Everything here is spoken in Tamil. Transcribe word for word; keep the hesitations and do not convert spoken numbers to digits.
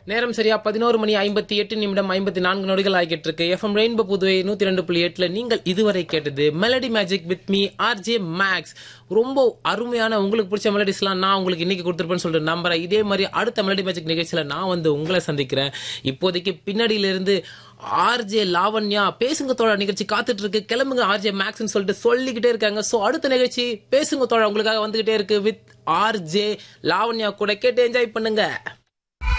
நேரம் சரியா பதினோரு மணி ஐம்பத்தி எட்டு நிமிடம் ஐம்பத்தி நான்கு நொடிகள் ஆகிட்டு இருக்கு. எஃப்எம் ரெயின்போ புதுவை நூத்தி ரெண்டு புள்ளி எட்டுல நீங்கள் இதுவரை கேட்டது melody magic with me RJ maths. ரொம்ப அருமையான உங்களுக்கு பிடிச்ச மெலடிஸ் எல்லாம் நான் உங்களுக்கு இன்னைக்கு கொடுத்துருப்பேன்னு சொல்லிட்டு நம்புறேன். இதே மாதிரி அடுத்த மெலடி மேஜிக் நிகழ்ச்சியில நான் வந்து உங்களை சந்திக்கிறேன். இப்போதைக்கு பின்னாடியில இருந்து ஆர்ஜே லாவண்யா பேசுங்க தோழா நிகழ்ச்சி காத்துட்டு இருக்கு. கிளம்புங்க ஆர்ஜே மேக்ஸ்ன்னு சொல்லிட்டு சொல்லிக்கிட்டே இருக்காங்க. சோ அடுத்த நிகழ்ச்சி பேசுங்க தோழா உங்களுக்காக வந்துகிட்டே இருக்கு வித் ஆர்ஜே லாவண்யா கூட. கேட்டு என்ஜாய் பண்ணுங்க.